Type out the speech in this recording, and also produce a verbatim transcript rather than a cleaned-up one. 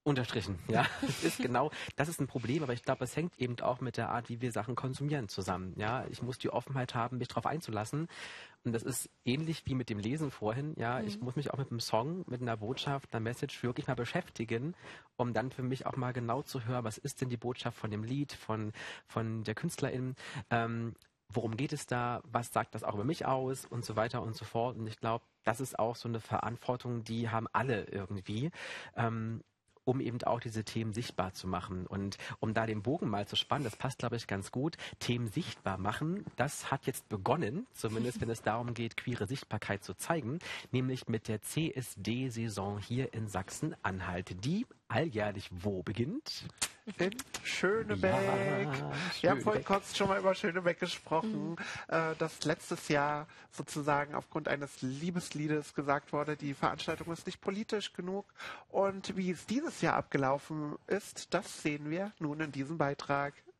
Unterstrichen, ja. Das ist genau, das ist ein Problem, aber ich glaube, es hängt eben auch mit der Art, wie wir Sachen konsumieren zusammen. Ja, ich muss die Offenheit haben, mich darauf einzulassen. Und das ist ähnlich wie mit dem Lesen vorhin. Ja, mhm. ich muss mich auch mit einem Song, mit einer Botschaft, einer Message wirklich mal beschäftigen, um dann für mich auch mal genau zu hören, was ist denn die Botschaft von dem Lied, von, von der Künstlerin, ähm, worum geht es da, was sagt das auch über mich aus und so weiter und so fort. Und ich glaube, das ist auch so eine Verantwortung, die haben alle irgendwie. Ähm, um eben auch diese Themen sichtbar zu machen. Und um da den Bogen mal zu spannen, das passt, glaube ich, ganz gut, Themen sichtbar machen, das hat jetzt begonnen, zumindest wenn es darum geht, queere Sichtbarkeit zu zeigen, nämlich mit der C S D-Saison hier in Sachsen-Anhalt, die alljährlich wo beginnt? In Schönebeck. Ja, Wir haben vorhin kurz schon mal über Schönebeck gesprochen, mhm. äh, dass letztes Jahr sozusagen aufgrund eines Liebesliedes gesagt wurde, die Veranstaltung ist nicht politisch genug. Und wie es dieses Jahr abgelaufen ist, das sehen wir nun in diesem Beitrag.